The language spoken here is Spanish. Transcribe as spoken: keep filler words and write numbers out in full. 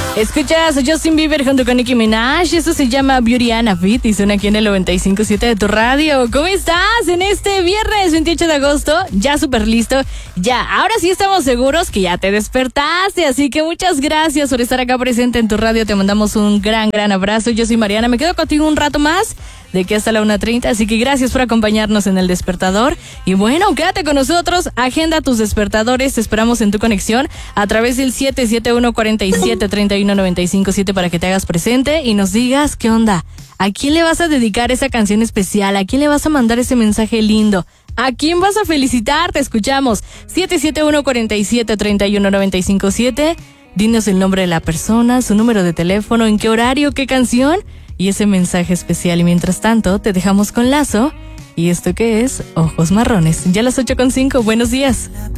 Escuchas a Justin Bieber junto con Nicki Minaj. Eso se llama Beauty and a Beat y suena aquí en el noventa y cinco punto siete de tu radio. ¿Cómo estás en este viernes veintiocho de agosto? Ya súper listo. Ya, ahora sí estamos seguros que ya te despertaste. Así que muchas gracias por estar acá presente en tu radio. Te mandamos un gran, gran abrazo. Yo soy Mariana. Me quedo contigo un rato más, de aquí hasta la una treinta. Así que gracias por acompañarnos en el despertador. Y bueno, quédate con nosotros. Agenda tus despertadores. Te esperamos en tu conexión a través del siete siete uno, cuatro siete, tres uno nueve cinco siete para que te hagas presente y nos digas qué onda. ¿A quién le vas a dedicar esa canción especial? ¿A quién le vas a mandar ese mensaje lindo? ¿A quién vas a felicitar? Te escuchamos. siete siete uno, cuatro siete, tres uno nueve cinco siete. Dinos el nombre de la persona, su número de teléfono, en qué horario, qué canción y ese mensaje especial. Y mientras tanto, te dejamos con Lazo. ¿Y esto qué es? Ojos Marrones. Ya a las ocho con cinco. Buenos días.